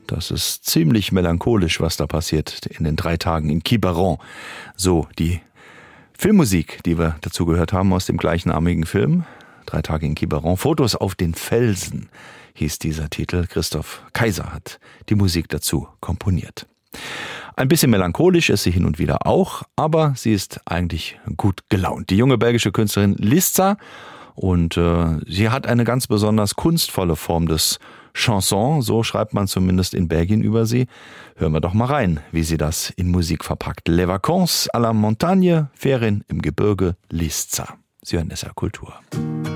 Das ist ziemlich melancholisch, was da passiert in den 3 Tagen in Quiberon. So die Filmmusik, die wir dazu gehört haben aus dem gleichnamigen Film. 3 Tage in Quiberon. Fotos auf den Felsen hieß dieser Titel. Christoph Kaiser hat die Musik dazu komponiert. Ein bisschen melancholisch ist sie hin und wieder auch, aber sie ist eigentlich gut gelaunt. Die junge belgische Künstlerin Lisza, und sie hat eine ganz besonders kunstvolle Form des Chanson, so schreibt man zumindest in Belgien über sie. Hören wir doch mal rein, wie sie das in Musik verpackt. Les Vacances à la Montagne, Ferien im Gebirge, Lisza. Sie hören SR Kultur.